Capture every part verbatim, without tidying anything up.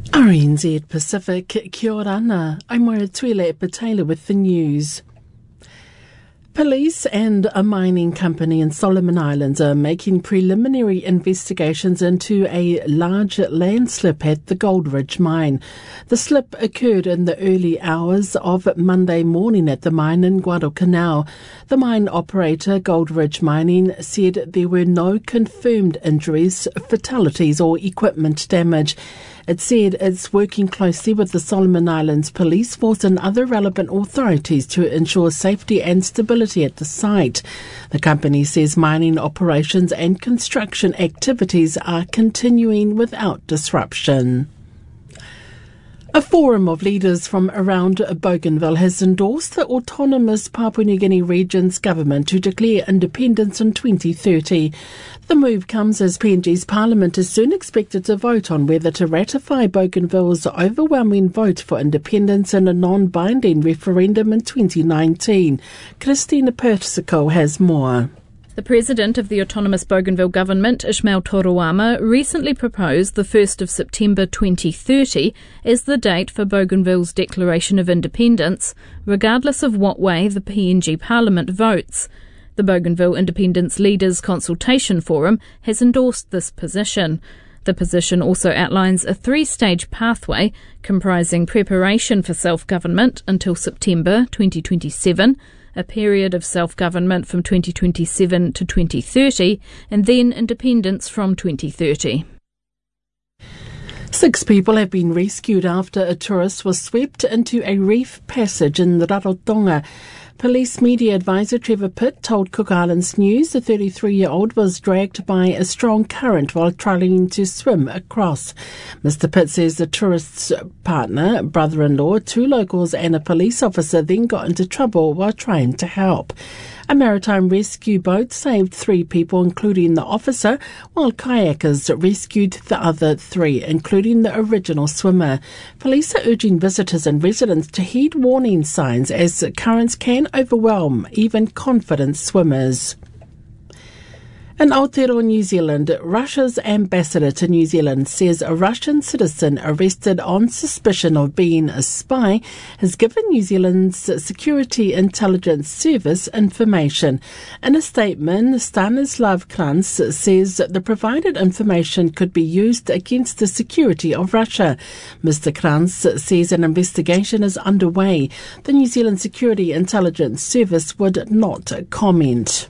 R N Z Pacific, kia ora ana. I'm Moira Tuile Patela with the news. Police and a mining company in Solomon Islands are making preliminary investigations into a large landslip at the Goldridge mine. The slip occurred in the early hours of Monday morning at the mine in Guadalcanal. The mine operator, Goldridge Mining, said there were no confirmed injuries, fatalities or equipment damage. It said it's working closely with the Solomon Islands Police Force and other relevant authorities to ensure safety and stability at the site. The company says mining operations and construction activities are continuing without disruption. A forum of leaders from around Bougainville has endorsed the autonomous Papua New Guinea region's government to declare independence in twenty thirty. The move comes as P N G's parliament is soon expected to vote on whether to ratify Bougainville's overwhelming vote for independence in a non-binding referendum in twenty nineteen. Christina Persico has more. The president of the autonomous Bougainville government, Ismail Toruama, recently proposed the first of September twenty thirty as the date for Bougainville's declaration of independence, regardless of what way the P N G parliament votes. The Bougainville Independence Leaders Consultation Forum has endorsed this position. The position also outlines a three-stage pathway comprising preparation for self-government until September twenty twenty-seven, a period of self-government from twenty twenty-seven to twenty thirty, and then independence from twenty thirty. Six people have been rescued after a tourist was swept into a reef passage in Rarotonga. Police media advisor Trevor Pitt told Cook Islands News the thirty-three-year-old was dragged by a strong current while trying to swim across. Mister Pitt says the tourist's partner, brother-in-law, two locals and a police officer then got into trouble while trying to help. A maritime rescue boat saved three people, including the officer, while kayakers rescued the other three, including the original swimmer. Police are urging visitors and residents to heed warning signs as currents can overwhelm even confident swimmers. In Aotearoa, New Zealand, Russia's ambassador to New Zealand says a Russian citizen arrested on suspicion of being a spy has given New Zealand's Security Intelligence Service information. In a statement, Stanislav Kranz says the provided information could be used against the security of Russia. Mister Kranz says an investigation is underway. The New Zealand Security Intelligence Service would not comment.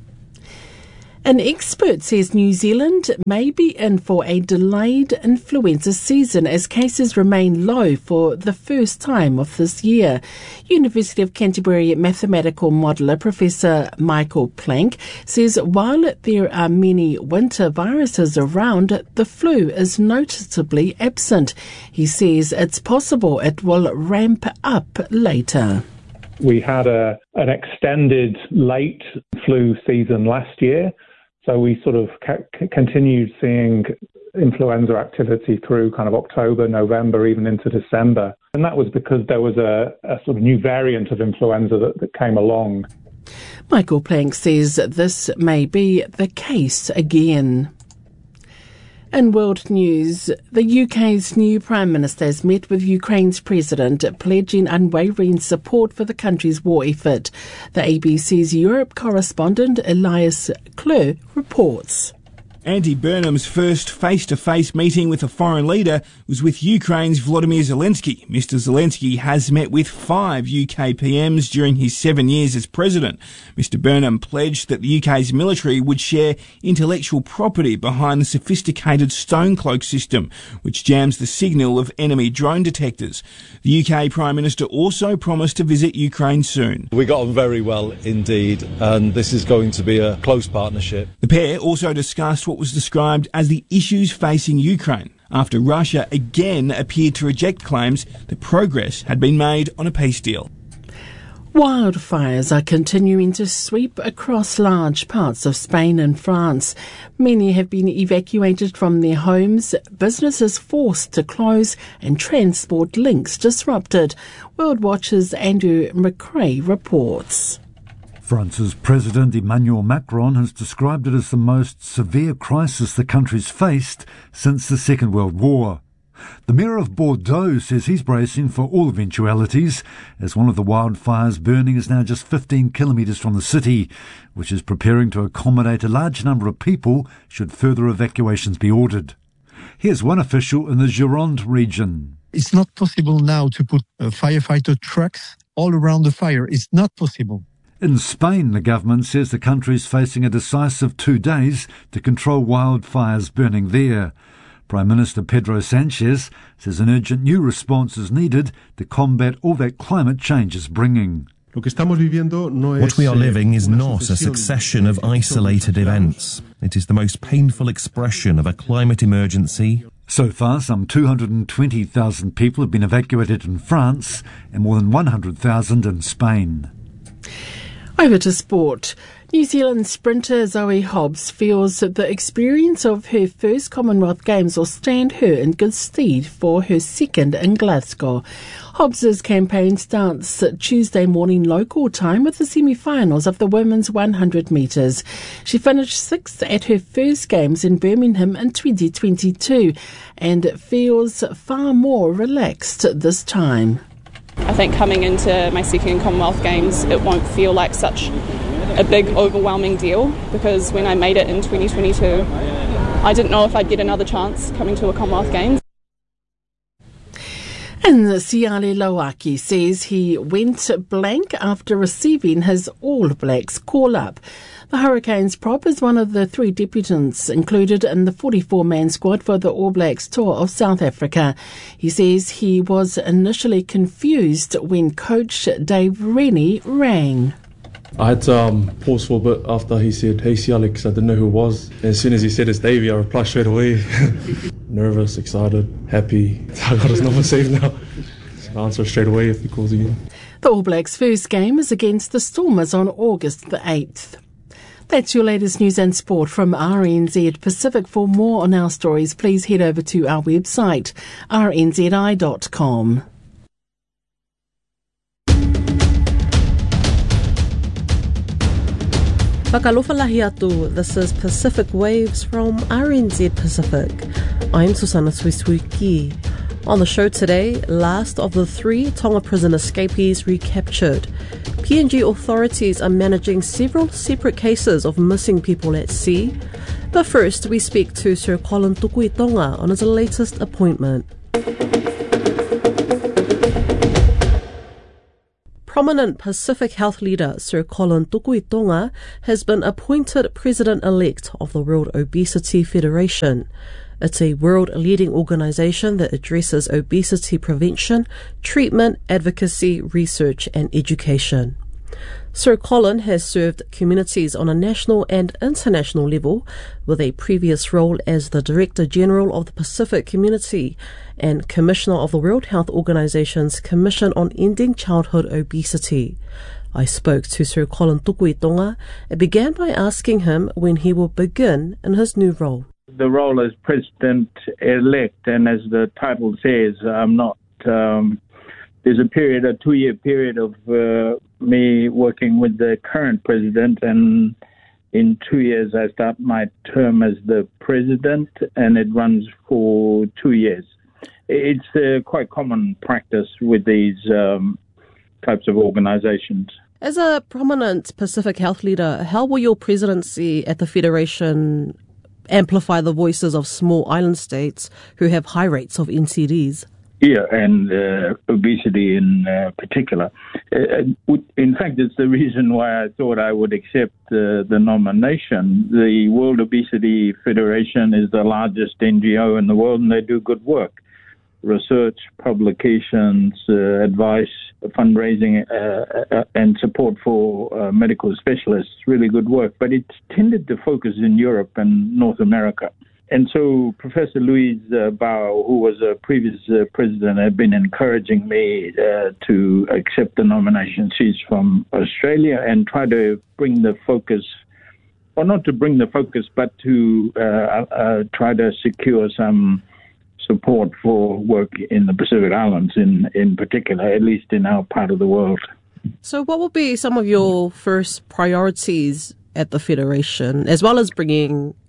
An expert says New Zealand may be in for a delayed influenza season as cases remain low for the first time of this year. University of Canterbury mathematical modeller Professor Michael Plank says while there are many winter viruses around, the flu is noticeably absent. He says it's possible it will ramp up later. We had a an extended late flu season last year. So we sort of ca- continued seeing influenza activity through kind of October, November, even into December. And that was because there was a, a sort of new variant of influenza that, that came along. Michael Plank says this may be the case again. In world news, the U K's new Prime Minister has met with Ukraine's President, pledging unwavering support for the country's war effort. The A B C's Europe correspondent Elias Kleur reports. Andy Burnham's first face-to-face meeting with a foreign leader was with Ukraine's Volodymyr Zelensky. Mister Zelensky has met with five U K P Ms during his seven years as president. Mister Burnham pledged that the U K's military would share intellectual property behind the sophisticated Stonecloak system, which jams the signal of enemy drone detectors. The U K Prime Minister also promised to visit Ukraine soon. We got on very well indeed, and this is going to be a close partnership. The pair also discussed what was described as the issues facing Ukraine after Russia again appeared to reject claims that progress had been made on a peace deal. Wildfires are continuing to sweep across large parts of Spain and France. Many have been evacuated from their homes, businesses forced to close, and transport links disrupted. World Watch's Andrew McRae reports. France's President Emmanuel Macron has described it as the most severe crisis the country's faced since the Second World War. The Mayor of Bordeaux says he's bracing for all eventualities, as one of the wildfires burning is now just fifteen kilometres from the city, which is preparing to accommodate a large number of people should further evacuations be ordered. Here's one official in the Gironde region. It's not possible now to put uh, firefighter trucks all around the fire. It's not possible. In Spain, the government says the country is facing a decisive two days to control wildfires burning there. Prime Minister Pedro Sanchez says an urgent new response is needed to combat all that climate change is bringing. What we are living is not a succession of isolated events. It is the most painful expression of a climate emergency. So far, some two hundred twenty thousand people have been evacuated in France and more than one hundred thousand in Spain. Over to sport. New Zealand sprinter Zoe Hobbs feels that the experience of her first Commonwealth Games will stand her in good stead for her second in Glasgow. Hobbs's campaign starts Tuesday morning local time with the semi-finals of the women's one hundred metres. She finished sixth at her first Games in Birmingham in twenty twenty-two and feels far more relaxed this time. I think coming into my second Commonwealth Games, it won't feel like such a big, overwhelming deal, because when I made it in twenty twenty-two, I didn't know if I'd get another chance coming to a Commonwealth Games. And Siale Lauaki says he went blank after receiving his All Blacks call-up. The Hurricanes prop is one of the three debutants included in the forty-four man squad for the All Blacks tour of South Africa. He says he was initially confused when coach Dave Rennie rang. I had to um, pause for a bit after he said, "Hey Siale," because I didn't know who it was. And as soon as he said it's Davey, I replied straight away. Nervous, excited, happy. I got his number saved now. I'll answer straight away if he calls again. The All Blacks' first game is against the Stormers on August the eighth. That's your latest news and sport from R N Z Pacific. For more on our stories, please head over to our website, r n z i dot com. Whakalofalahi atu, this is Pacific Waves from R N Z Pacific. I'm Susana Suisuiki. On the show today, last of the three Tonga prison escapees recaptured. P N G authorities are managing several separate cases of missing people at sea. But first, we speak to Sir Colin Tukuitonga on his latest appointment. Prominent Pacific Health leader Sir Colin Tukuitonga has been appointed President-elect of the World Obesity Federation. It's a world-leading organisation that addresses obesity prevention, treatment, advocacy, research and education. Sir Colin has served communities on a national and international level, with a previous role as the Director General of the Pacific Community and Commissioner of the World Health Organization's Commission on Ending Childhood Obesity. I spoke to Sir Colin Tukuitonga and began by asking him when he will begin in his new role. The role as President-elect, and as the title says, I'm not... Um, there's a period, a two-year period of uh, me working with the current president, and in two years I start my term as the president, and it runs for two years. It's uh, quite common practice with these um, types of organizations. As a prominent Pacific Health leader, how will your presidency at the Federation amplify the voices of small island states who have high rates of N C Ds? Yeah, and uh, obesity in uh, particular. Uh, in fact, it's the reason why I thought I would accept uh, the nomination. The World Obesity Federation is the largest N G O in the world, and they do good work. Research, publications, uh, advice, fundraising, uh, uh, and support for uh, medical specialists. Really good work. But it's tended to focus in Europe and North America. And so Professor Louise uh, Bao, who was a previous uh, president, had been encouraging me uh, to accept the nomination. She's from Australia, and try to bring the focus, or not to bring the focus, but to uh, uh, try to secure some support for work in the Pacific Islands in, in particular, at least in our part of the world. So what will be some of your first priorities at the Federation, as well as bringing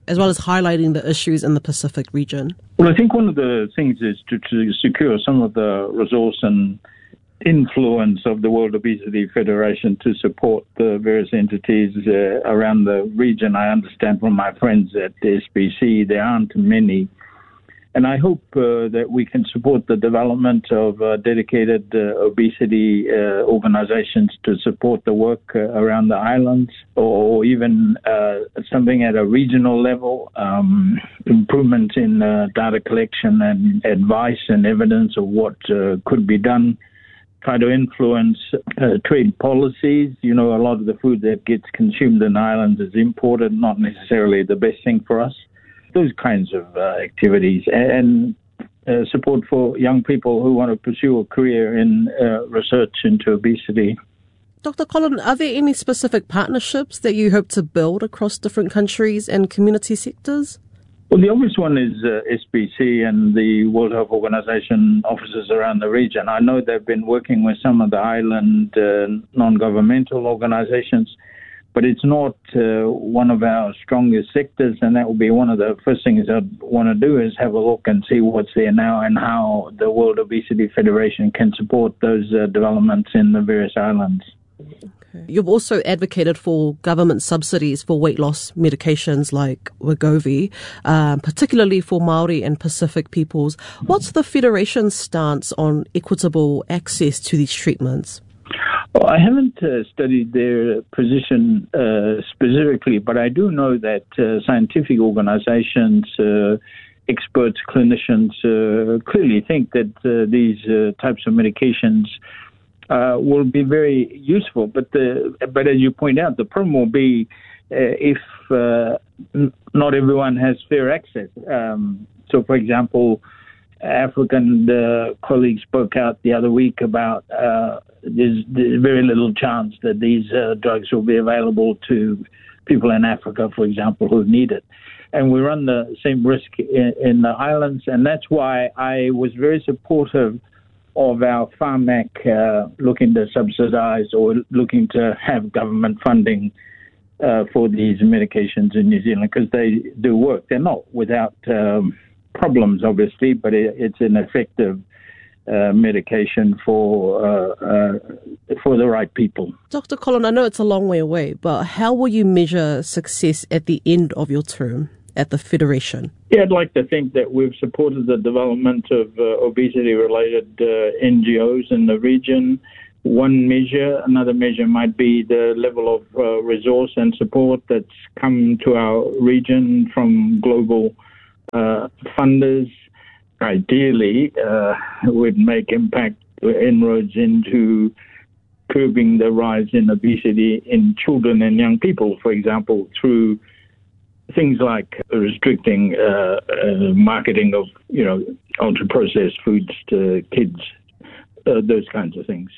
as well as highlighting the issues in the Pacific region? Well, I think one of the things is to, to secure some of the resource and influence of the World Obesity Federation to support the various entities uh, around the region. I understand from my friends at the S B C there aren't many. And I hope uh, that we can support the development of uh, dedicated uh, obesity uh, organizations to support the work uh, around the islands, or even uh, something at a regional level, um, improvements in uh, data collection and advice and evidence of what uh, could be done, try to influence uh, trade policies. You know, a lot of the food that gets consumed in the islands is imported, not necessarily the best thing for us. Those kinds of uh, activities, and uh, support for young people who want to pursue a career in uh, research into obesity. Doctor Colin, are there any specific partnerships that you hope to build across different countries and community sectors? Well, the obvious one is uh, S B C and the World Health Organization offices around the region. I know they've been working with some of the island uh, non-governmental organizations, but it's not uh, one of our strongest sectors, and that will be one of the first things I'd want to do is have a look and see what's there now and how the World Obesity Federation can support those uh, developments in the various islands. Okay. You've also advocated for government subsidies for weight loss medications like Wegovy, um, particularly for Māori and Pacific peoples. What's the Federation's stance on equitable access to these treatments? Well, I haven't uh, studied their position uh, specifically, but I do know that uh, scientific organizations, uh, experts, clinicians uh, clearly think that uh, these uh, types of medications uh, will be very useful. But the, but as you point out, the problem will be uh, if uh, n- not everyone has fair access. Um, so, for example, African uh, colleagues spoke out the other week about uh, there's, there's very little chance that these uh, drugs will be available to people in Africa, for example, who need it. And we run the same risk in, in the islands, and that's why I was very supportive of our Pharmac uh, looking to subsidize or looking to have government funding uh, for these medications in New Zealand, because they do work. They're not without um, problems, obviously, but it, it's an effective uh, medication for uh, uh, for the right people. Doctor Colin, I know it's a long way away, but how will you measure success at the end of your term at the Federation? Yeah, I'd like to think that we've supported the development of uh, obesity-related uh, N G Os in the region. One measure, another measure might be the level of uh, resource and support that's come to our region from global uh, funders. Ideally, uh, would make impact inroads into curbing the rise in obesity in children and young people, for example, through things like restricting uh, uh, marketing of, you know, ultra-processed foods to kids, uh, those kinds of things.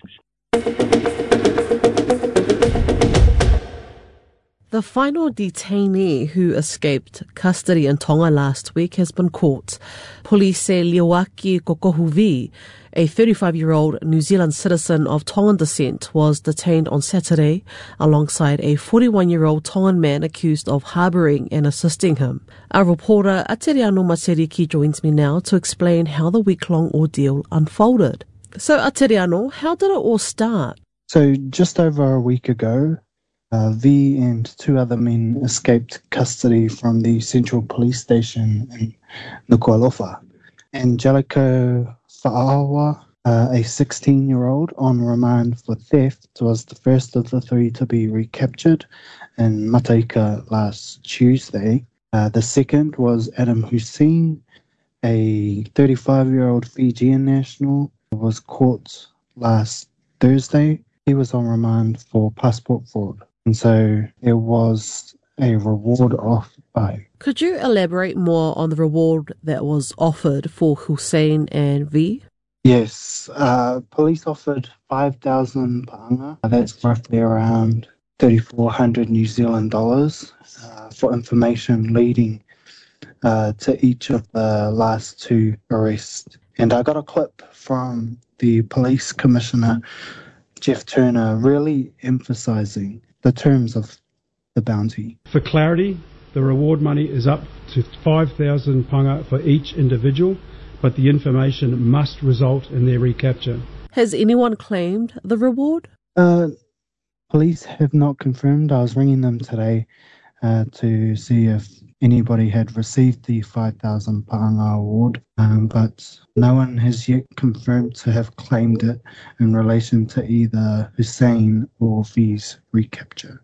The final detainee who escaped custody in Tonga last week has been caught. Police say Leoaki Kokohuvi, a thirty-five-year-old New Zealand citizen of Tongan descent, was detained on Saturday alongside a forty-one-year-old Tongan man accused of harbouring and assisting him. Our reporter Ateriano Materiki joins me now to explain how the week-long ordeal unfolded. So Ateriano, how did it all start? So just over a week ago, Uh, V and two other men escaped custody from the Central Police Station in Nuku'alofa. Angelico Fa'awa, uh, a sixteen-year-old on remand for theft, was the first of the three to be recaptured in Mataika last Tuesday. Uh, the second was Adam Hussein, a thirty-five-year-old Fijian national, was caught last Thursday. He was on remand for passport fraud. And so there was a reward offered by. Could you elaborate more on the reward that was offered for Hussein and V? Yes, uh, police offered five thousand paanga. That's roughly around thirty-four hundred New Zealand dollars uh, for information leading uh, to each of the last two arrests. And I got a clip from the police commissioner, Jeff Turner, really emphasising the terms of the bounty. For clarity, The reward money is up to five thousand panga for each individual, but the information must result in their recapture. Has anyone claimed the reward? Uh, police have not confirmed. I was ringing them today uh, to see if anybody had received the five thousand panga award, um, but no one has yet confirmed to have claimed it in relation to either Hussein or V's recapture.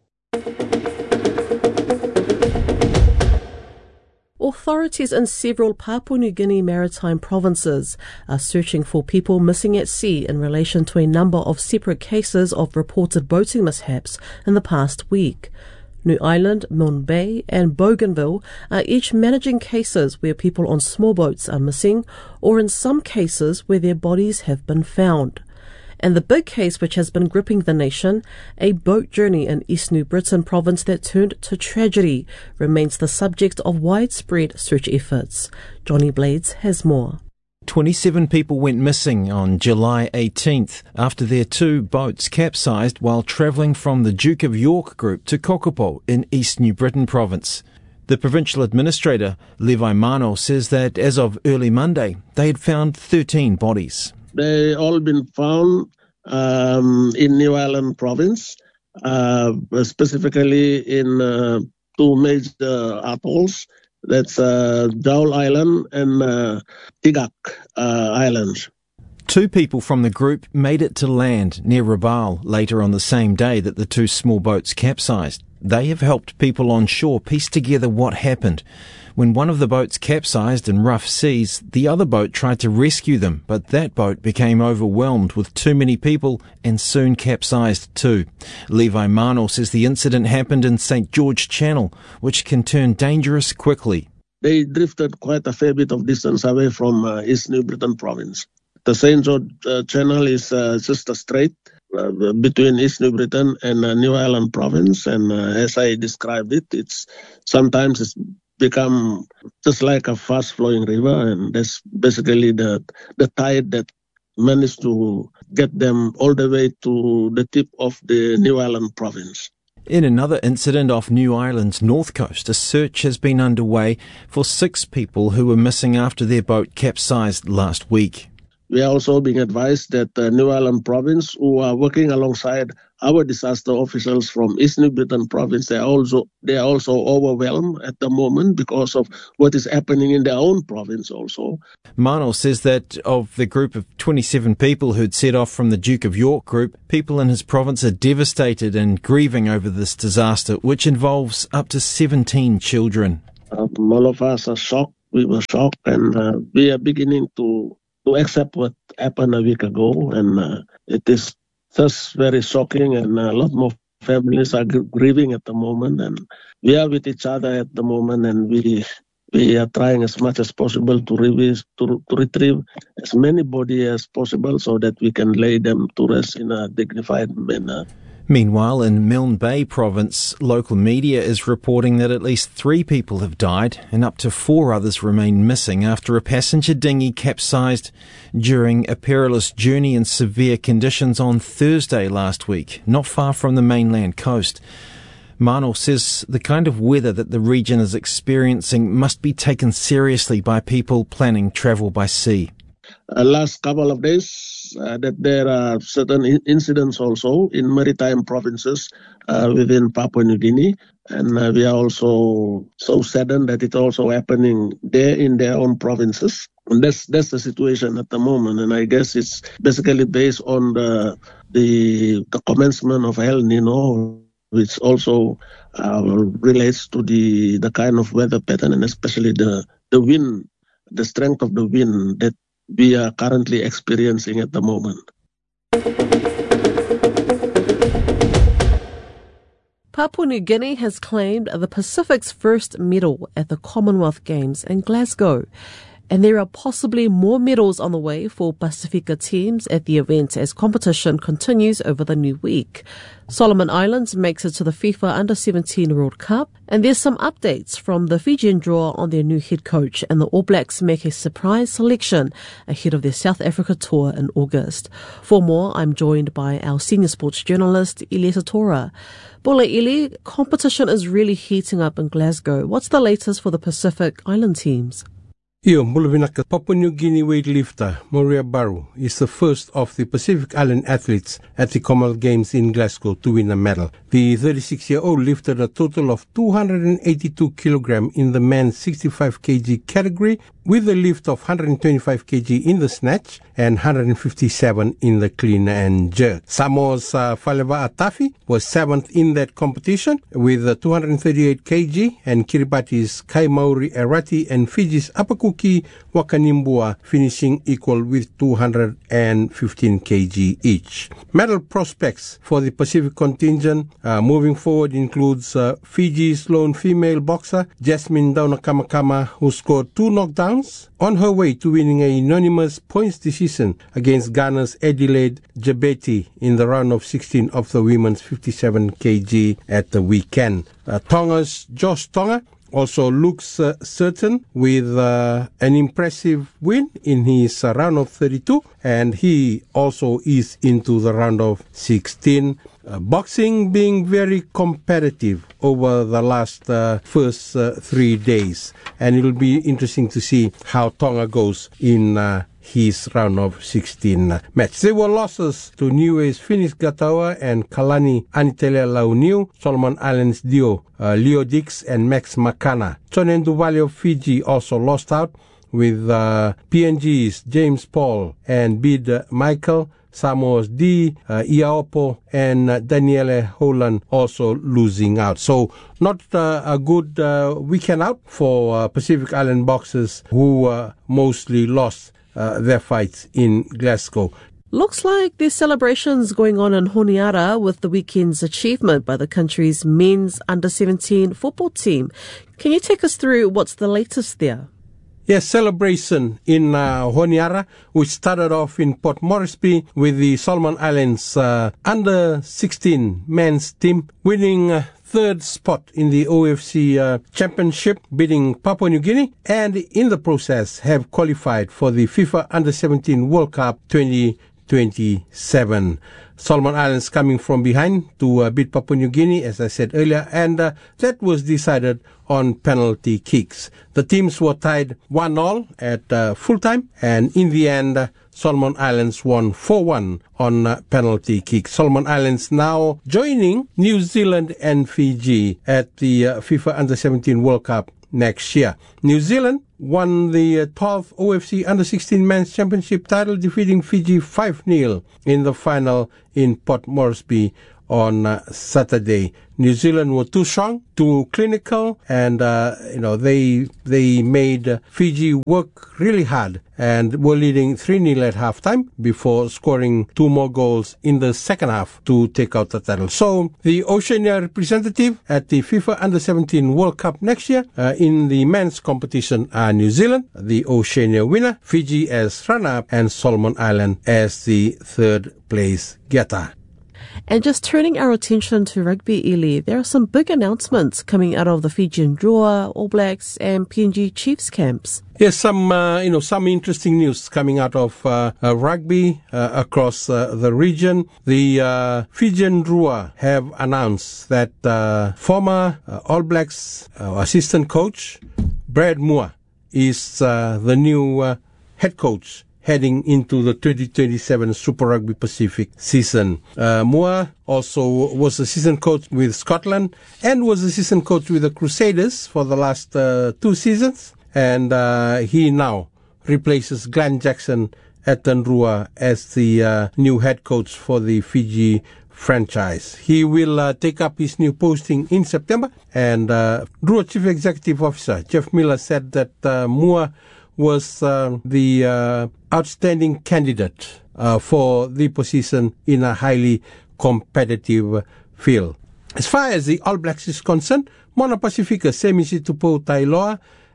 Authorities in several Papua New Guinea maritime provinces are searching for people missing at sea in relation to a number of separate cases of reported boating mishaps in the past week. New Island, Milne Bay and Bougainville are each managing cases where people on small boats are missing, or in some cases where their bodies have been found. And the big case which has been gripping the nation, a boat journey in East New Britain province that turned to tragedy, remains the subject of widespread search efforts. Johnny Blades has more. twenty-seven people went missing on July eighteenth after their two boats capsized while travelling from the Duke of York group to Kokopo in East New Britain province. The provincial administrator, Levi Mano, says that as of early Monday, they had found thirteen bodies. They all been found um, in New Island province, uh, specifically in uh, two major atolls. That's uh, Jowl Island and uh, Tigak uh, Islands. Two people from the group made it to land near Rabaul later on the same day that the two small boats capsized. They have helped people on shore piece together what happened. When one of the boats capsized in rough seas, the other boat tried to rescue them, but that boat became overwhelmed with too many people and soon capsized too. Levi Mano says the incident happened in Saint George Channel, which can turn dangerous quickly. They drifted quite a fair bit of distance away from uh, East New Britain province. The Saint George uh, Channel is uh, just a strait uh, between East New Britain and uh, New Island province, and uh, as I described it, it's sometimes it's become just like a fast-flowing river, and that's basically the the tide that managed to get them all the way to the tip of the New Island province. In another incident off New Ireland's north coast, a search has been underway for six people who were missing after their boat capsized last week. We are also being advised that the New Island province, who are working alongside our disaster officials from East New Britain province, they are also they are also overwhelmed at the moment because of what is happening in their own province also. Mano says that of the group of twenty-seven people who'd set off from the Duke of York group, people in his province are devastated and grieving over this disaster, which involves up to seventeen children. Um, all of us are shocked. We were shocked, and uh, we are beginning to to accept what happened a week ago, and uh, it is just very shocking, and a lot more families are grieving at the moment, and we are with each other at the moment, and we we are trying as much as possible to, revive, to, to retrieve as many bodies as possible so that we can lay them to rest in a dignified manner. Meanwhile, in Milne Bay province, local media is reporting that at least three people have died and up to four others remain missing after a passenger dinghy capsized during a perilous journey in severe conditions on Thursday last week, not far from the mainland coast. Mano says the kind of weather that the region is experiencing must be taken seriously by people planning travel by sea. Uh, last couple of days uh, that there are certain in- incidents also in maritime provinces uh, within Papua New Guinea, and uh, we are also so saddened that it's also happening there in their own provinces. And that's that's the situation at the moment, and I guess it's basically based on the the, the commencement of El Nino, which also uh, relates to the the kind of weather pattern and especially the the wind, the strength of the wind that we are currently experiencing at the moment. Papua New Guinea has claimed the Pacific's first medal at the Commonwealth Games in Glasgow. And there are possibly more medals on the way for Pacifica teams at the event as competition continues over the new week. Solomon Islands makes it to the FIFA Under seventeen World Cup, and there's some updates from the Fijian draw on their new head coach, and the All Blacks make a surprise selection ahead of their South Africa tour in August. For more, I'm joined by our senior sports journalist, Iliesa Tora. Bole Ili, competition is really heating up in Glasgow. What's the latest for the Pacific Island teams? Io, Mulavinaka, Papua New Guinea weightlifter Moria Baru is the first of the Pacific Island athletes at the Commonwealth Games in Glasgow to win a medal. The thirty-six-year-old lifted a total of two hundred eighty-two kilograms in the men's sixty-five kilogram category, with a lift of one hundred twenty-five kilograms in the snatch and one hundred fifty-seven in the clean and jerk. Samoa's uh, Faleva Atafi was seventh in that competition with uh, two hundred thirty-eight kilograms, and Kiribati's Kai Mauri Erati and Fiji's Apakuki Wakanimbua finishing equal with two hundred fifteen kilograms each. Medal prospects for the Pacific contingent uh, moving forward includes uh, Fiji's lone female boxer Jasmine Daunakamakama, who scored two knockdowns on her way to winning a unanimous points decision against Ghana's Adelaide Jebeti in the round of sixteen of the women's fifty-seven kilograms at the weekend. Uh, Tonga's Josh Tonga also looks uh, certain with uh, an impressive win in his uh, round of thirty-two, and he also is into the round of sixteen. Uh, boxing being very competitive over the last uh, first uh, three days, and it'll be interesting to see how Tonga goes in uh, his round of sixteen uh, match. There were losses to Niue's Finis Gatawa and Kalani Anitele Launiu, Solomon Islands Dio, uh, Leo Dix and Max Makana. Chonen Duvali of Fiji also lost out, with uh, P N G's James Paul and Bid uh, Michael, Samoa's D, uh, Iaopo, and uh, Daniele Holland also losing out. So not uh, a good uh, weekend out for uh, Pacific Island boxers who uh, mostly lost uh, their fights in Glasgow. Looks like there's celebrations going on in Honiara with the weekend's achievement by the country's men's under seventeen football team. Can you take us through what's the latest there? Yes, celebration in uh, Honiara, which started off in Port Moresby with the Solomon Islands uh, under sixteen men's team winning uh, third spot in the O F C uh, Championship, beating Papua New Guinea, and in the process have qualified for the FIFA Under seventeen World Cup twenty twenty-seven. Solomon Islands coming from behind to uh, beat Papua New Guinea, as I said earlier, and uh, that was decided on penalty kicks. The teams were tied one all at uh, full time, and in the end, uh, Solomon Islands won four one on uh, penalty kicks. Solomon Islands now joining New Zealand and Fiji at the uh, FIFA Under seventeen World Cup next year. New Zealand won the twelfth O F C Under sixteen Men's Championship title, defeating Fiji five nil in the final in Port Moresby on uh, Saturday. New Zealand were too strong, too clinical, and uh, you know they they made uh, Fiji work really hard and were leading three nil at halftime before scoring two more goals in the second half to take out the title. So the Oceania representative at the FIFA Under seventeen World Cup next year uh, in the men's competition are New Zealand, the Oceania winner, Fiji as runner-up, and Solomon Island as the third place getter. And just turning our attention to rugby, Eli, there are some big announcements coming out of the Fijian Drua, All Blacks and P N G Chiefs camps. Yes, some uh, you know some interesting news coming out of uh, uh, rugby uh, across uh, the region. The uh, Fijian Drua have announced that uh, former uh, All Blacks uh, assistant coach Brad Moore is uh, the new uh, head coach heading into the twenty twenty-seven Super Rugby Pacific season. Uh, Moore also was assistant coach with Scotland and was assistant coach with the Crusaders for the last uh, two seasons. And uh, he now replaces Glenn Jackson at Drua as the uh, new head coach for the Fiji franchise. He will uh, take up his new posting in September. And uh, Drua Chief Executive Officer Jeff Miller said that uh, Moore was uh, the uh, outstanding candidate uh, for the position in a highly competitive field. As far as the All Blacks is concerned, Moana Pacifica Semisi Tupo Tailoa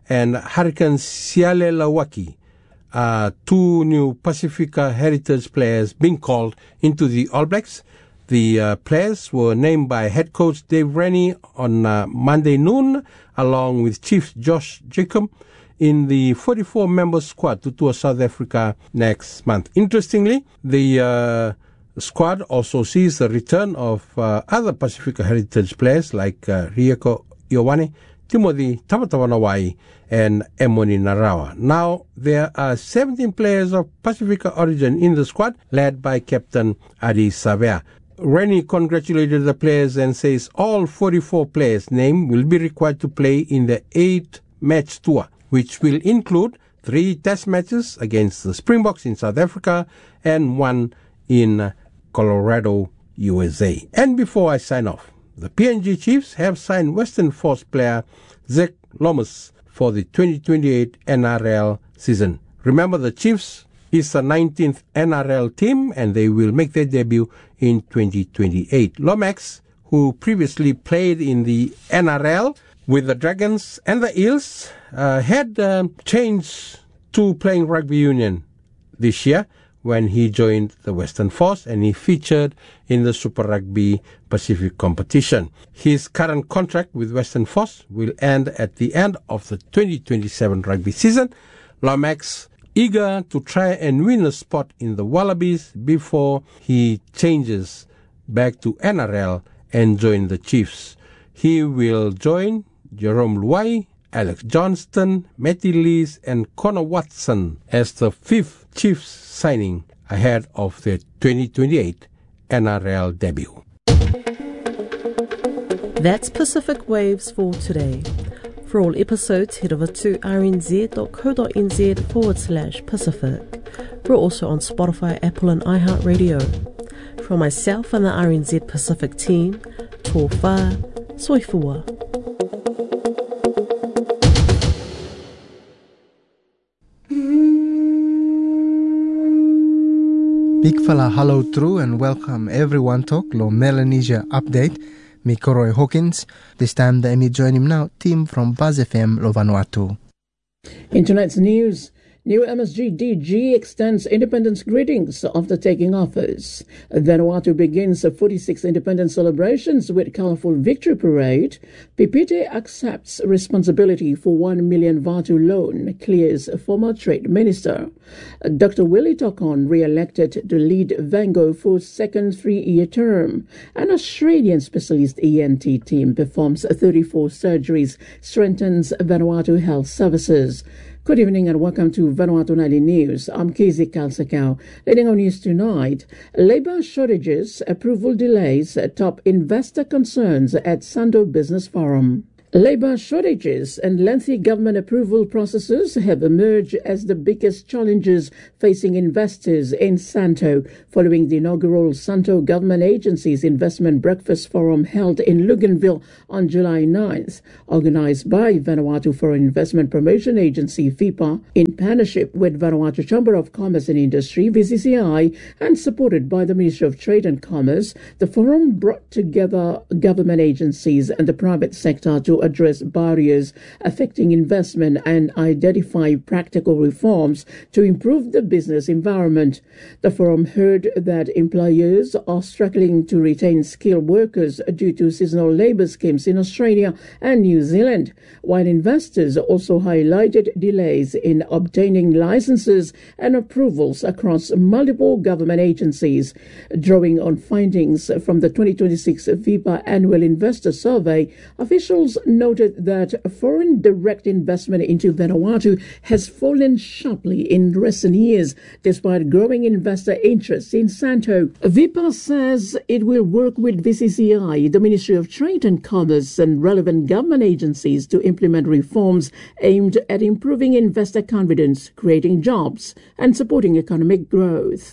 and Hurricane Sialelawaki, uh, two new Pacifica Heritage players being called into the All Blacks. The uh, players were named by head coach Dave Rennie on uh, Monday noon, along with Chief Josh Jacob, in the forty-four member squad to tour South Africa next month. Interestingly, the uh, squad also sees the return of uh, other Pacifica Heritage players like uh, Rieko Ioane, Timothy Tamatawanawai, and Emoni Narawa. Now, there are seventeen players of Pacifica origin in the squad, led by Captain Adi Savea. Rennie congratulated the players and says all forty-four players named will be required to play in the eight-match tour, which will include three test matches against the Springboks in South Africa and one in Colorado, U S A. And before I sign off, the P N G Chiefs have signed Western Force player Zach Lomas for the twenty twenty-eight N R L season. Remember, the Chiefs is the nineteenth N R L team, and they will make their debut in twenty twenty-eight. Lomax, who previously played in the N R L with the Dragons and the Eels, uh, had um, changed to playing rugby union this year when he joined the Western Force, and he featured in the Super Rugby Pacific competition. His current contract with Western Force will end at the end of the twenty twenty-seven rugby season. Lomax eager to try and win a spot in the Wallabies before he changes back to N R L and join the Chiefs. He will join Jerome Luai, Alex Johnston, Matty Lees, and Connor Watson as the fifth Chiefs signing ahead of their twenty twenty-eight N R L debut. That's Pacific Waves for today. For all episodes, head over to rnz.co.nz forward slash Pacific. We're also on Spotify, Apple, and iHeartRadio. From myself and the R N Z Pacific team, tō whā, soifua. Big fella hello true and welcome everyone to Lo Melanesia Update. Me Koroi Hawkins. This time the me join him now, team from Buzz F M Lo Vanuatu. In tonight's news, new M S G D G extends independence greetings after taking office. Vanuatu begins the forty-sixth independence celebrations with colourful victory parade. Pipite accepts responsibility for one million Vatu loan, clears former trade minister. Doctor Willie Tokon re-elected to lead Vango for second three-year term. An Australian specialist E N T team performs thirty-four surgeries, strengthens Vanuatu health services. Good evening and welcome to Vanuatu Nightly News. I'm Kizzy Kalsakau. Leading on news tonight, labour shortages, approval delays, top investor concerns at Santo Business Forum. Labour shortages and lengthy government approval processes have emerged as the biggest challenges facing investors in Santo following the inaugural Santo Government Agencies Investment Breakfast Forum held in Luganville on July ninth, organised by Vanuatu Foreign Investment Promotion Agency V I P A in partnership with Vanuatu Chamber of Commerce and Industry V C C I and supported by the Ministry of Trade and Commerce. The forum brought together government agencies and the private sector to address barriers affecting investment and identify practical reforms to improve the business environment. The forum heard that employers are struggling to retain skilled workers due to seasonal labour schemes in Australia and New Zealand, while investors also highlighted delays in obtaining licenses and approvals across multiple government agencies. Drawing on findings from the twenty twenty-six V I P A Annual Investor Survey, officials noted that foreign direct investment into Vanuatu has fallen sharply in recent years, despite growing investor interest in Santo. V I P A says it will work with V C C I, the Ministry of Trade and Commerce, and relevant government agencies to implement reforms aimed at improving investor confidence, creating jobs, and supporting economic growth.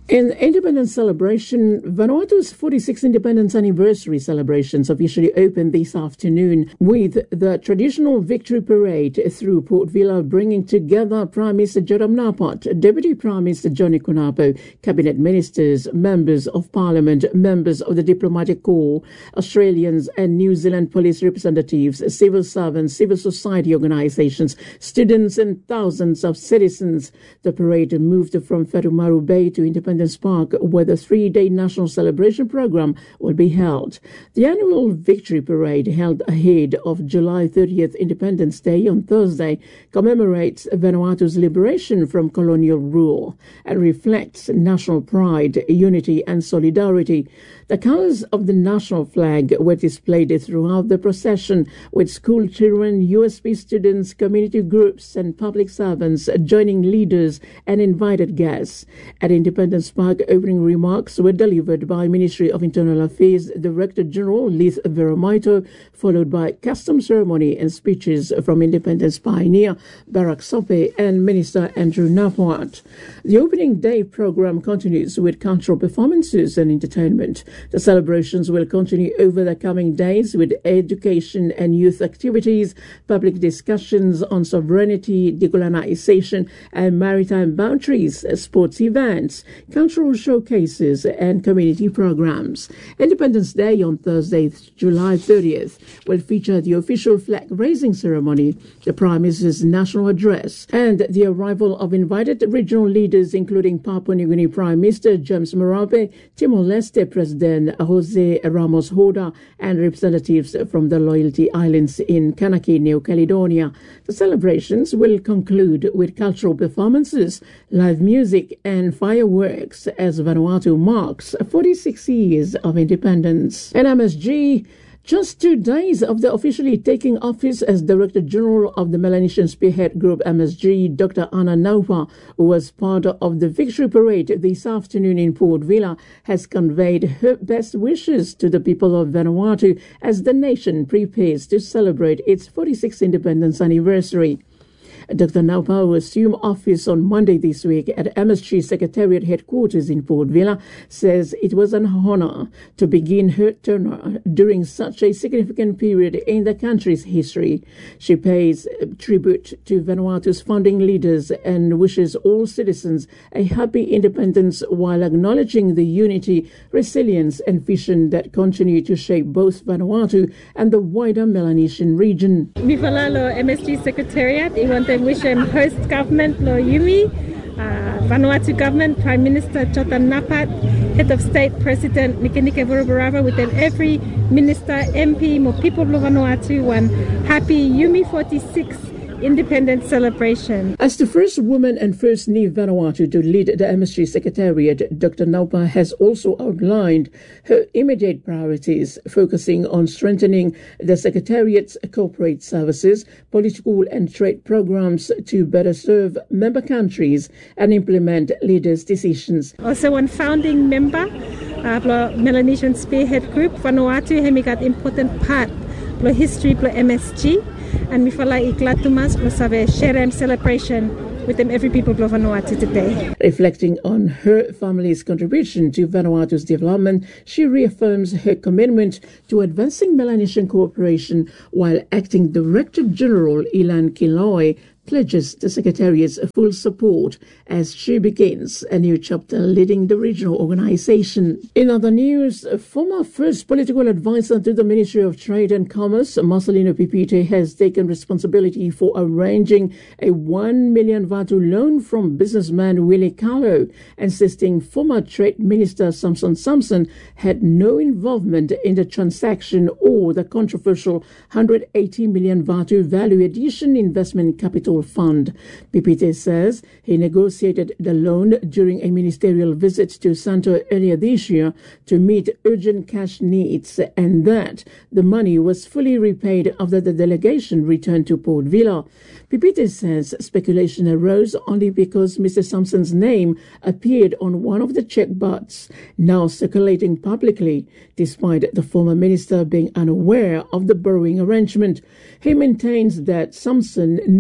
In Independence celebration, Vanuatu's forty-sixth independence anniversary celebrations officially opened this afternoon with the traditional victory parade through Port Vila, bringing together Prime Minister Joram Napat, Deputy Prime Minister Johnny Kunapo, Cabinet Ministers, Members of Parliament, members of the Diplomatic Corps, Australians and New Zealand police representatives, civil servants, civil society organisations, students and thousands of citizens. The parade moved from Wharumaru Bay to Independence Park, where the three-day national celebration program will be held. The annual Victory Parade, held ahead of July thirtieth Independence Day on Thursday, commemorates Vanuatu's liberation from colonial rule and reflects national pride, unity and solidarity. The colours of the national flag were displayed throughout the procession, with school children, U S P students, community groups and public servants joining leaders and invited guests. At Independence Park, opening remarks were delivered by Ministry of Internal Affairs Director General Lith Veromaito, followed by custom ceremony and speeches from Independence pioneer Barak Sope and Minister Andrew Napat. The opening day program continues with cultural performances and entertainment. The celebrations will continue over the coming days with education and youth activities, public discussions on sovereignty, decolonization and maritime boundaries, sports events, cultural showcases and community programs. Independence Day on Thursday, July thirtieth, will feature the official flag-raising ceremony, the Prime Minister's national address, and the arrival of invited regional leaders including Papua New Guinea Prime Minister James Marape, Timor-Leste President Jose Ramos Horta, and representatives from the Loyalty Islands in Kanaki, New Caledonia. The celebrations will conclude with cultural performances, live music and fireworks as Vanuatu marks forty-six years of independence. And M S G, just two days after officially taking office as Director General of the Melanesian Spearhead Group M S G, Doctor Ana Naupa, who was part of the Victory Parade this afternoon in Port Vila, has conveyed her best wishes to the people of Vanuatu as the nation prepares to celebrate its forty-sixth independence anniversary. Doctor Naupa will assume office on Monday this week at M S G Secretariat headquarters in Port Vila, says it was an honour to begin her tenure during such a significant period in the country's history. She pays tribute to Vanuatu's founding leaders and wishes all citizens a happy independence while acknowledging the unity, resilience and vision that continue to shape both Vanuatu and the wider Melanesian region. Mifalalo M S G Secretariat, wish him host government Lo Yumi, uh, Vanuatu government, Prime Minister Jotam Napat, Head of State President Nikenike Voroborava, with them every minister, M P, more people of Vanuatu, one happy Yumi forty-six independence celebration. As the first woman and first Ni Vanuatu to lead the M S G Secretariat, Doctor Naupa has also outlined her immediate priorities, focusing on strengthening the Secretariat's corporate services, political and trade programs to better serve member countries and implement leaders' decisions. Also one founding member of the Melanesian Spearhead Group, Vanuatu, has got important part of the history of M S G. And we feel like Iklatumas plus have a Sherem celebration with them every people of Vanuatu today. Reflecting on her family's contribution to Vanuatu's development, she reaffirms her commitment to advancing Melanesian cooperation while Acting Director General Ilan Kiloi pledges the Secretariat's full support as she begins a new chapter leading the regional organization. In other news, former first political advisor to the Ministry of Trade and Commerce, Marcelino Pipite, has taken responsibility for arranging a one million Vatu loan from businessman Willie Carlo, insisting former Trade Minister Samson Samson had no involvement in the transaction or the controversial one hundred eighty million Vatu value addition investment capital fund. Pipite says he negotiated the loan during a ministerial visit to Santo earlier this year to meet urgent cash needs, and that the money was fully repaid after the delegation returned to Port Vila. Pipite says speculation arose only because Mister Sampson's name appeared on one of the check butts, now circulating publicly, despite the former minister being unaware of the borrowing arrangement. He maintains that Sampson never received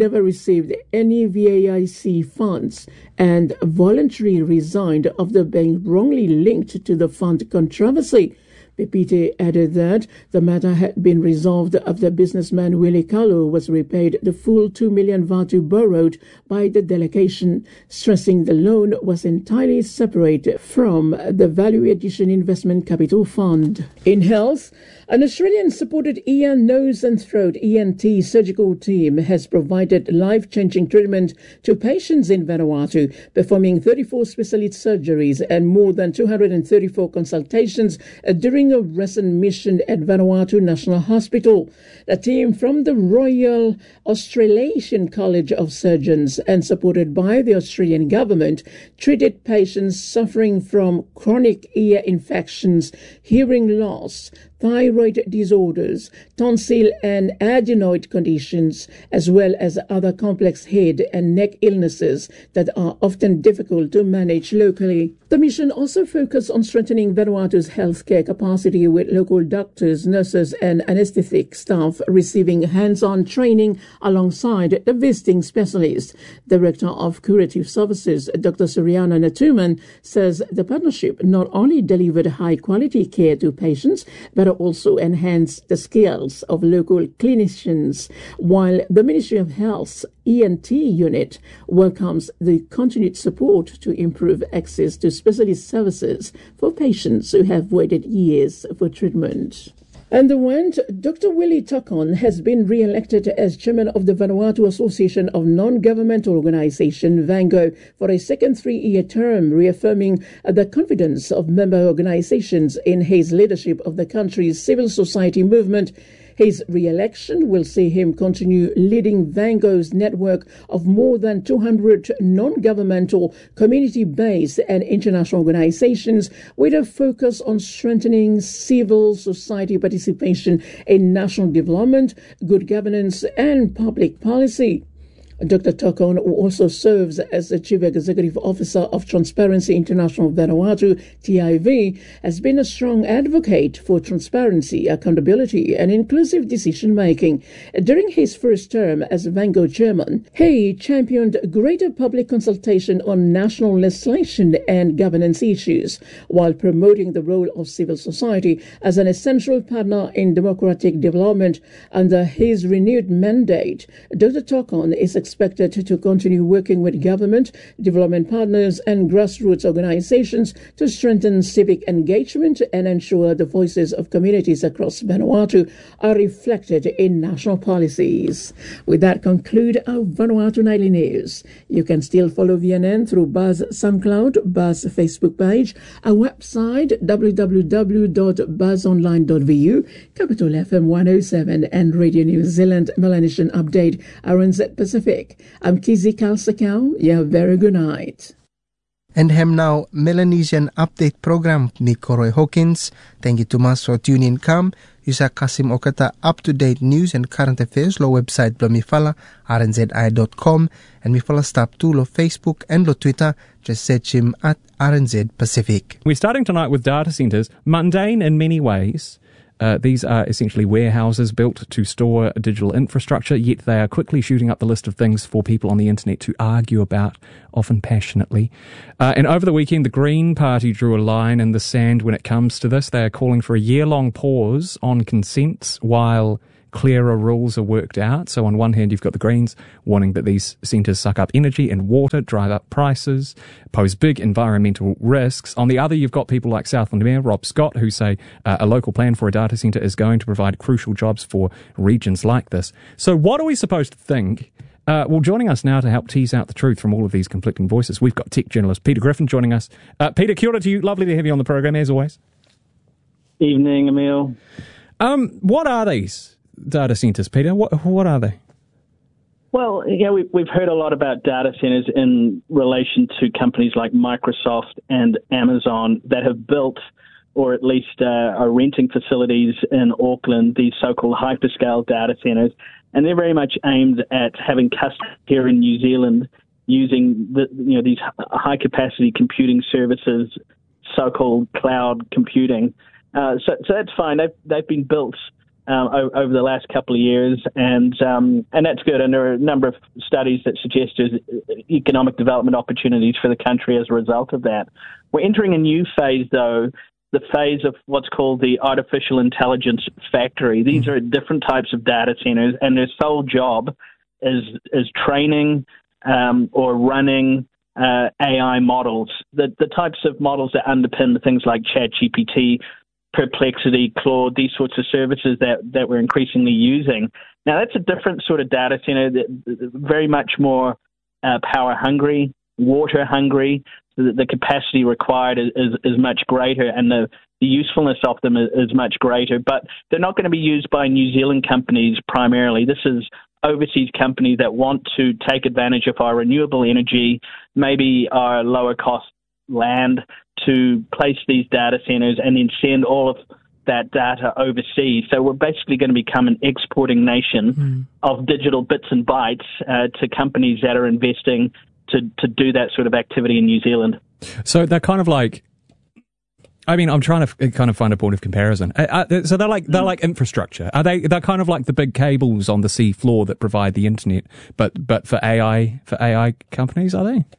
received any V A I C funds and voluntarily resigned after being wrongly linked to the fund controversy. Pepite added that the matter had been resolved after businessman Willie Kalu was repaid the full two million Vatu borrowed by the delegation, stressing the loan was entirely separate from the Value Addition Investment Capital Fund. In health, an Australian-supported ear, nose and throat E N T surgical team has provided life-changing treatment to patients in Vanuatu, performing thirty-four specialist surgeries and more than two hundred thirty-four consultations during a recent mission at Vanuatu National Hospital. The team from the Royal Australasian College of Surgeons and supported by the Australian government treated patients suffering from chronic ear infections, hearing loss, thyroid disorders, tonsil and adenoid conditions, as well as other complex head and neck illnesses that are often difficult to manage locally. The mission also focused on strengthening Vanuatu's healthcare capacity with local doctors, nurses and anaesthetic staff receiving hands-on training alongside the visiting specialist. Director of Curative Services, Doctor Suriana Natuman, says the partnership not only delivered high-quality care to patients, but also enhanced the skills of local clinicians, while the Ministry of Health's E N T unit welcomes the continued support to improve access to specialist services for patients who have waited years for treatment. And the went, Doctor Willie Tokon has been re-elected as chairman of the Vanuatu Association of Non-Governmental Organisation, VANGO, for a second three-year term, reaffirming the confidence of member organisations in his leadership of the country's civil society movement. His re-election will see him continue leading VANGO's network of more than two hundred non-governmental, community-based and international organizations with a focus on strengthening civil society participation in national development, good governance and public policy. Doctor Tokon, who also serves as the Chief Executive Officer of Transparency International Vanuatu, T I V, has been a strong advocate for transparency, accountability and inclusive decision-making. During his first term as VANGO chairman, he championed greater public consultation on national legislation and governance issues, while promoting the role of civil society as an essential partner in democratic development. Under his renewed mandate, Doctor Tokon is expected to continue working with government, development partners and grassroots organizations to strengthen civic engagement and ensure the voices of communities across Vanuatu are reflected in national policies. With that, conclude our Vanuatu Nightly News. You can still follow V N N through Buzz SoundCloud, Buzz Facebook page, our website w w w dot buzz online dot v u, Capital F M one oh seven and Radio New Zealand Melanesian Update, R N Z Pacific. I'm Kizzy Kalsakau. You have a very good night. And hem now Melanesian Update program ni Koroi Hawkins. Thank you to mas for tuning come. Yusa Kasim Okata up-to-date news and current affairs lo website blo mifala r n z i dot com and mifala stop to lo Facebook and lo Twitter. Just search him at R N Z Pacific. We're starting tonight with data centres, mundane in many ways. Uh, these are essentially warehouses built to store digital infrastructure, yet they are quickly shooting up the list of things for people on the internet to argue about, often passionately. Uh, and over the weekend, the Green Party drew a line in the sand when it comes to this. They are calling for a year-long pause on consents while clearer rules are worked out. So on one hand, you've got the Greens warning that these centres suck up energy and water, drive up prices, pose big environmental risks. On the other, you've got people like Southland Mayor Rob Scott, who say uh, a local plan for a data centre is going to provide crucial jobs for regions like this. So what are we supposed to think? Uh, well, joining us now to help tease out the truth from all of these conflicting voices, we've got tech journalist Peter Griffin joining us. Uh, Peter, kia ora to you. Lovely to have you on the program, as always. Evening, Emil. Um, what are these data centres, Peter? What what are they? Well, yeah, we, we've heard a lot about data centres in relation to companies like Microsoft and Amazon that have built, or at least uh, are renting facilities in Auckland, these so-called hyperscale data centres, and they're very much aimed at having customers here in New Zealand using the, you know, these high-capacity computing services, so-called cloud computing. Uh, so, so that's fine. They've, they've been built um, o- over the last couple of years, and um, and that's good. And there are a number of studies that suggest there's economic development opportunities for the country as a result of that. We're entering a new phase, though, the phase of what's called the artificial intelligence factory. These are different types of data centers, and their sole job is is training um, or running uh, A I models, the the types of models that underpin things like ChatGPT, Perplexity, Claude, these sorts of services that, that we're increasingly using. Now, that's a different sort of data center, that, very much more uh, power hungry, water hungry. The, the capacity required is, is, is much greater, and the, the usefulness of them is, is much greater. But they're not going to be used by New Zealand companies primarily. This is overseas companies that want to take advantage of our renewable energy, maybe our lower cost land, to place these data centers and then send all of that data overseas. So we're basically going to become an exporting nation mm. of digital bits and bytes uh, to companies that are investing to, to do that sort of activity in New Zealand. So they're kind of like, I mean, I'm trying to kind of find a point of comparison. Uh, uh, so they're like they're like infrastructure. Are they? They're kind of like the big cables on the sea floor that provide the internet, but but for A I for A I companies, are they?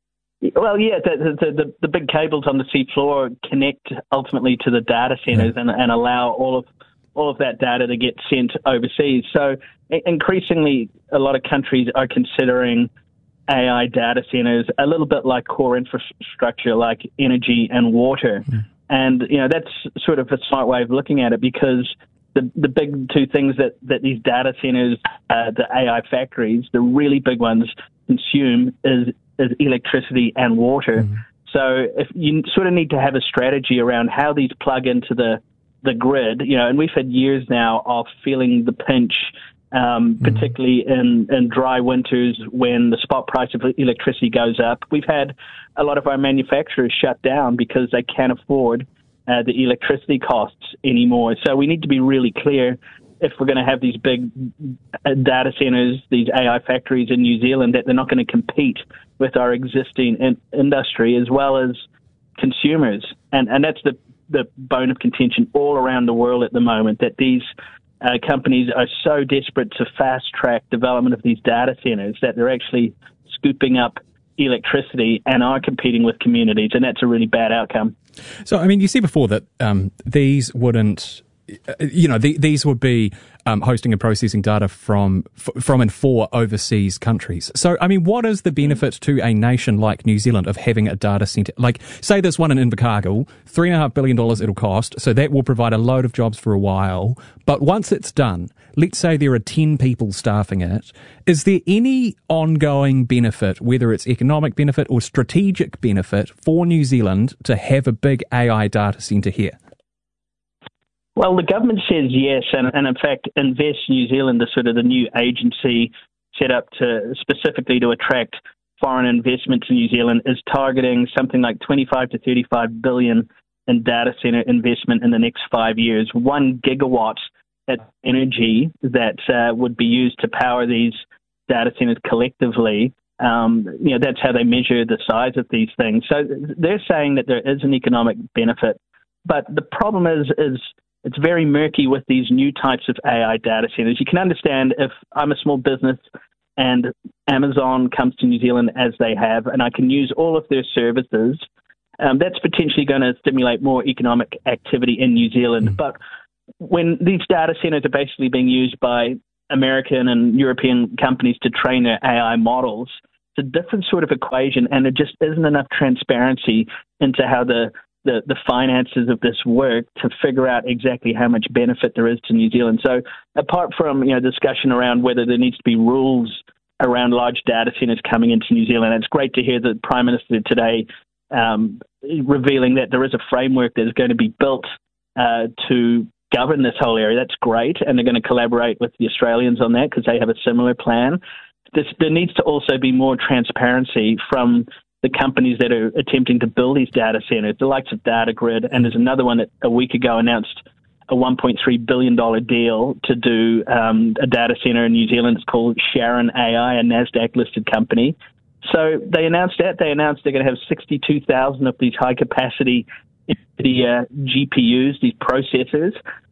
Well, yeah, the, the the the big cables on the sea floor connect ultimately to the data centers yeah. and, and allow all of all of that data to get sent overseas. So increasingly, a lot of countries are considering A I data centers a little bit like core infrastructure, like energy and water. Mm. And, you know, that's sort of a smart way of looking at it, because the the big two things that, that these data centers, uh, the A I factories, the really big ones, consume is, is electricity and water. Mm. So if you sort of need to have a strategy around how these plug into the, the grid, you know, and we've had years now of feeling the pinch, Um, particularly in, in dry winters when the spot price of electricity goes up. We've had a lot of our manufacturers shut down because they can't afford uh, the electricity costs anymore. So we need to be really clear, if we're going to have these big data centers, these A I factories in New Zealand, that they're not going to compete with our existing in- industry as well as consumers. And, and that's the, the bone of contention all around the world at the moment, that these Uh, companies are so desperate to fast-track development of these data centers that they're actually scooping up electricity and are competing with communities, and that's a really bad outcome. So, I mean, you see before that um, these wouldn't, you know, the, these would be um, hosting and processing data from f- from and for overseas countries. So, I mean, what is the benefit to a nation like New Zealand of having a data centre? Like, say there's one in Invercargill, three and a half billion dollars it'll cost, so that will provide a load of jobs for a while. But once it's done, let's say there are ten people staffing it, is there any ongoing benefit, whether it's economic benefit or strategic benefit for New Zealand to have a big A I data centre here? Well, the government says yes, and, and in fact, Invest New Zealand, the sort of the new agency set up to specifically to attract foreign investment to New Zealand, is targeting something like twenty-five to thirty-five billion in data center investment in the next five years. One gigawatt of energy that uh, would be used to power these data centers collectively. Um, you know, that's how they measure the size of these things. So they're saying that there is an economic benefit, but the problem is is it's very murky with these new types of A I data centers. You can understand if I'm a small business and Amazon comes to New Zealand as they have, and I can use all of their services, um, that's potentially going to stimulate more economic activity in New Zealand. Mm. But when these data centers are basically being used by American and European companies to train their A I models, it's a different sort of equation, and there just isn't enough transparency into how the The, the finances of this work to figure out exactly how much benefit there is to New Zealand. So apart from, you know, discussion around whether there needs to be rules around large data centers coming into New Zealand, it's great to hear the Prime Minister today um, revealing that there is a framework that is going to be built uh, to govern this whole area. That's great, and they're going to collaborate with the Australians on that because they have a similar plan. This, there needs to also be more transparency from the companies that are attempting to build these data centers, the likes of Datagrid, and there's another one that a week ago announced a one point three billion dollars deal to do um, a data center in New Zealand. It's called Sharon A I, a NASDAQ-listed company. So they announced that. They announced they're going to have sixty-two thousand of these high-capacity NVIDIA G P Us, these processors.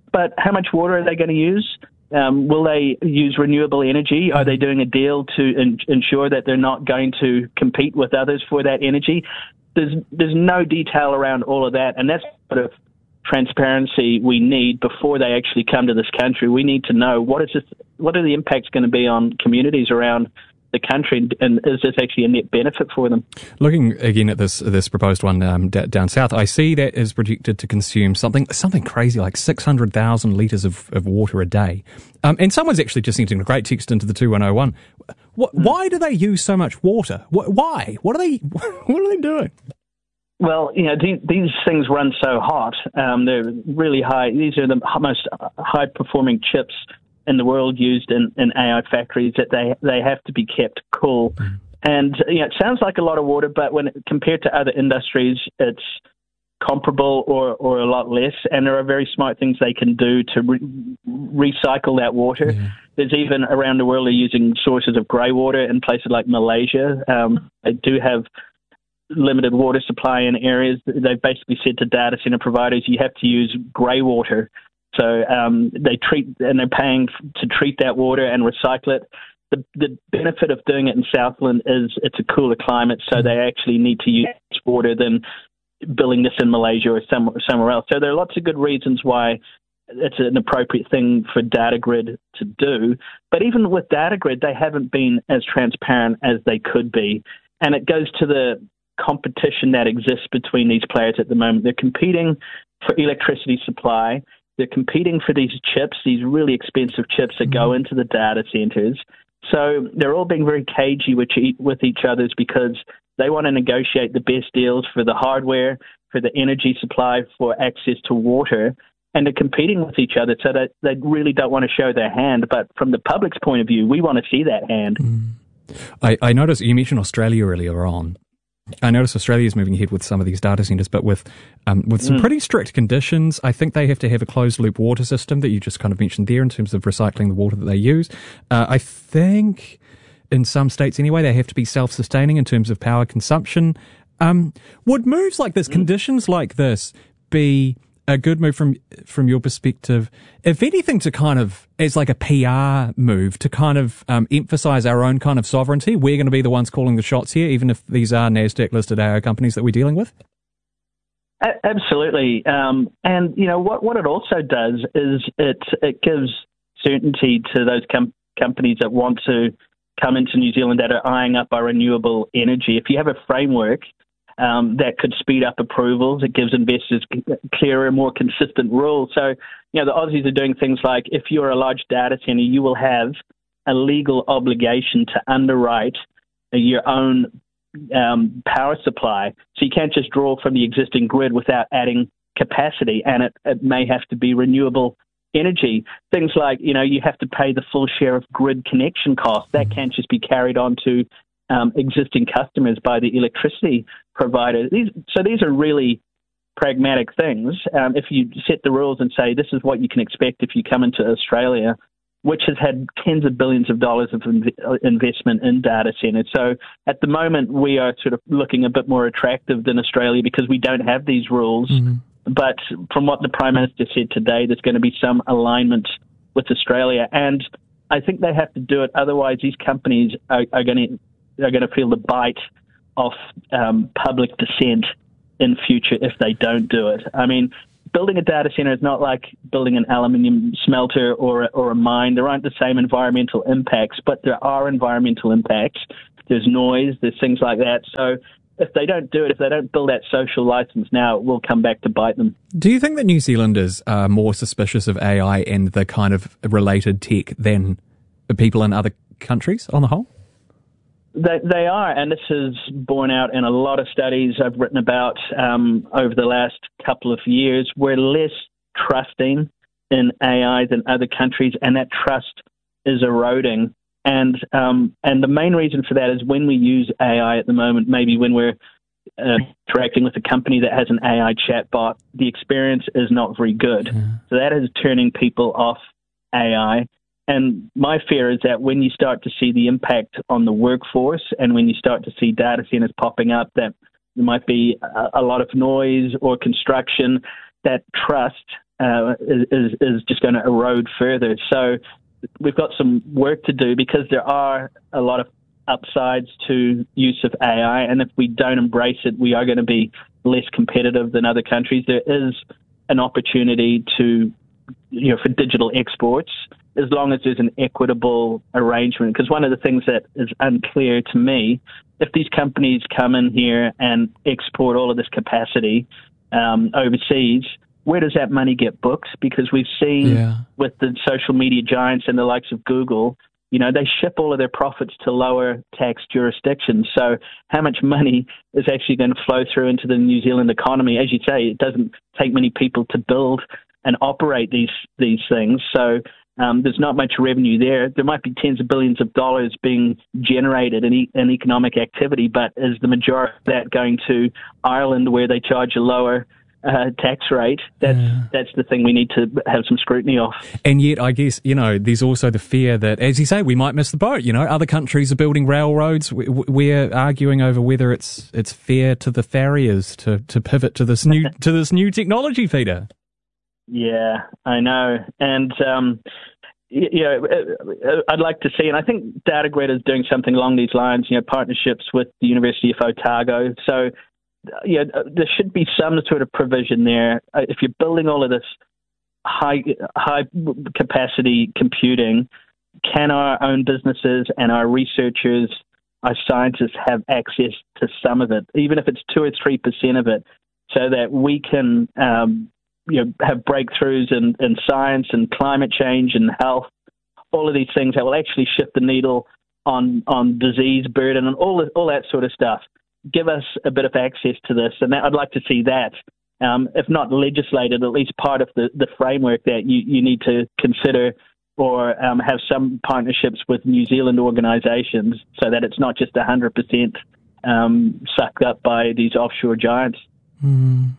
but how much water are they going to use? Um, will they use renewable energy? Are they doing a deal to in, ensure that they're not going to compete with others for that energy? There's there's no detail around all of that, and that's sort of transparency we need before they actually come to this country. We need to know what is this, what are the impacts going to be on communities around the country, and is this actually a net benefit for them? Looking again at this this proposed one um, d- down south, I see that is projected to consume something something crazy like six hundred thousand litres of, of water a day. Um, and someone's actually just sent in a great text into the two one oh one. What, mm. Why do they use so much water? What, why? What are they? What are they doing? Well, you know, these, these things run so hot. Um, they're really high. These are the most high-performing chips in the world used in, in A I factories, that they they have to be kept cool. Mm. And, you know, it sounds like a lot of water, but when compared to other industries, it's comparable or, or a lot less. And there are very smart things they can do to re- recycle that water. Yeah. There's even around the world, they're using sources of grey water in places like Malaysia. Um, they do have limited water supply in areas. They've basically said to data center providers, you have to use grey water. So um, they treat, and they're paying to treat that water and recycle it. The, the benefit of doing it in Southland is it's a cooler climate, so they actually need to use water than building this in Malaysia or some, somewhere else. So there are lots of good reasons why it's an appropriate thing for DataGrid to do. But even with DataGrid, they haven't been as transparent as they could be. And it goes to the competition that exists between these players at the moment. They're competing for electricity supply. They're competing for these chips, these really expensive chips that go into the data centers. So they're all being very cagey with, with each other because they want to negotiate the best deals for the hardware, for the energy supply, for access to water, and they're competing with each other. So that they really don't want to show their hand. But from the public's point of view, we want to see that hand. Mm. I, I noticed you mentioned Australia earlier on. I notice Australia is moving ahead with some of these data centres, but with um, with some mm. pretty strict conditions. I think they have to have a closed-loop water system that you just kind of mentioned there in terms of recycling the water that they use. Uh, I think in some states anyway, they have to be self-sustaining in terms of power consumption. Um, would moves like this, mm. conditions like this, be a good move from from your perspective, if anything, to kind of, as like a P R move, to kind of um, emphasise our own kind of sovereignty? We're going to be the ones calling the shots here, even if these are NASDAQ-listed A I companies that we're dealing with? Absolutely. Um, and, you know, what, what it also does is it it gives certainty to those com- companies that want to come into New Zealand that are eyeing up our renewable energy. If you have a framework Um, that could speed up approvals. It gives investors clearer, more consistent rules. So, you know, the Aussies are doing things like if you're a large data center, you will have a legal obligation to underwrite your own um, power supply. So you can't just draw from the existing grid without adding capacity, and it, it may have to be renewable energy. Things like, you know, you have to pay the full share of grid connection costs. That can't just be carried on to Um, existing customers by the electricity provider. These, so these are really pragmatic things. Um, if you set the rules and say this is what you can expect if you come into Australia, which has had tens of billions of dollars of inv- investment in data centers. So at the moment, we are sort of looking a bit more attractive than Australia because we don't have these rules. Mm-hmm. But from what the Prime Minister said today, there's going to be some alignment with Australia. And I think they have to do it. Otherwise, these companies are, are going to are going to feel the bite of um, public dissent in future if they don't do it. I mean, building a data center is not like building an aluminium smelter or a, or a mine. There aren't the same environmental impacts, but there are environmental impacts. There's noise, there's things like that. So if they don't do it, if they don't build that social license now, it will come back to bite them. Do you think that New Zealanders are more suspicious of A I and the kind of related tech than people in other countries on the whole? They, they are, and this is borne out in a lot of studies I've written about um, over the last couple of years. We're less trusting in A I than other countries, and that trust is eroding. And um, and the main reason for that is when we use A I at the moment, maybe when we're uh, interacting with a company that has an A I chatbot, the experience is not very good. Mm-hmm. So that is turning people off A I. And my fear is that when you start to see the impact on the workforce and when you start to see data centers popping up, that there might be a, a lot of noise or construction, that trust uh, is, is just going to erode further. So we've got some work to do because there are a lot of upsides to use of A I, and if we don't embrace it, we are going to be less competitive than other countries. There is an opportunity to, you know, for digital exports, as long as there's an equitable arrangement. Because one of the things that is unclear to me, if these companies come in here and export all of this capacity um, overseas, where does that money get booked? Because we've seen yeah. with the social media giants and the likes of Google, you know, they ship all of their profits to lower tax jurisdictions. So how much money is actually going to flow through into the New Zealand economy? As you say, it doesn't take many people to build and operate these these things. So um, there's not much revenue there. There might be tens of billions of dollars being generated in, e- in economic activity, but is the majority of that going to Ireland where they charge a lower Uh, tax rate? That's yeah. that's the thing we need to have some scrutiny of. And yet, I guess, you know, there's also the fear that, as you say, we might miss the boat. You know, other countries are building railroads. We, we're arguing over whether it's it's fair to the farriers to, to pivot to this new to this new technology feeder. Yeah, I know, and um, you know, I'd like to see, and I think DataGrid is doing something along these lines. You know, partnerships with the University of Otago. So. Yeah, there should be some sort of provision there. If you're building all of this high high capacity computing, can our own businesses and our researchers, our scientists have access to some of it, even if it's two or three percent of it, so that we can um, you know have breakthroughs in, in science and climate change and health, all of these things that will actually shift the needle on on disease burden and all all that sort of stuff. Give us a bit of access to this, and that, I'd like to see that, um, if not legislated, at least part of the, the framework that you, you need to consider or um, have some partnerships with New Zealand organisations so that it's not just one hundred percent um, sucked up by these offshore giants. Mm.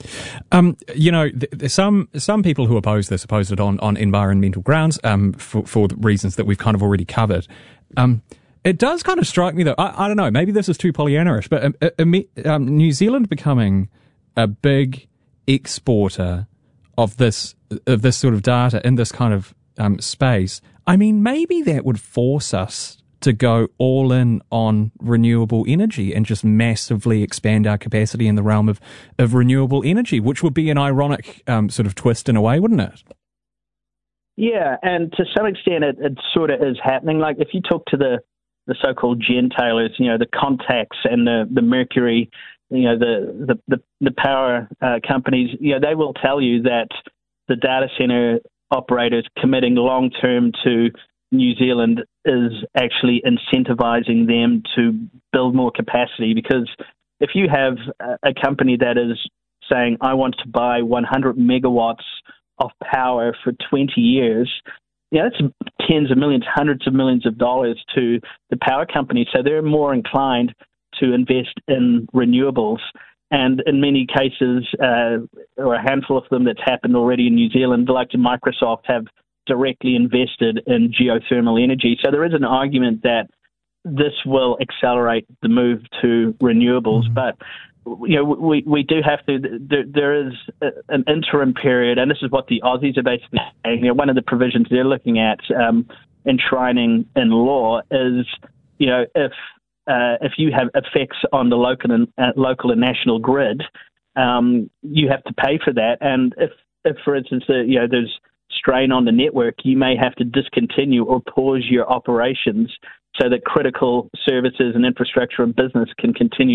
Um, you know, th- some some people who oppose this oppose it on, on environmental grounds um, for, for the reasons that we've kind of already covered. Um It does kind of strike me, though, I, I don't know, maybe this is too Pollyanna-ish, but um, um, New Zealand becoming a big exporter of this of this sort of data in this kind of um, space, I mean, maybe that would force us to go all in on renewable energy and just massively expand our capacity in the realm of, of renewable energy, which would be an ironic um, sort of twist in a way, wouldn't it? Yeah, and to some extent it, it sort of is happening. Like if you talk to the the so-called gentailers, you know, the Contacts and the, the Mercury, you know, the the, the, the power uh, companies, you know, they will tell you that the data center operators committing long-term to New Zealand is actually incentivizing them to build more capacity. Because if you have a, a company that is saying, I want to buy one hundred megawatts of power for twenty years, yeah, that's tens of millions, hundreds of millions of dollars to the power companies. So they're more inclined to invest in renewables. And in many cases, uh, or a handful of them that's happened already in New Zealand, like Microsoft, have directly invested in geothermal energy. So there is an argument that this will accelerate the move to renewables. Mm-hmm. But you know, we, we do have to, there, there is a, an interim period, and this is what the Aussies are basically saying. You know, one of the provisions they're looking at um, enshrining in law is, you know, if uh, if you have effects on the local and uh, local and national grid, um, you have to pay for that. And if, if for instance, uh, you know, there's strain on the network, you may have to discontinue or pause your operations so that critical services and infrastructure and business can continue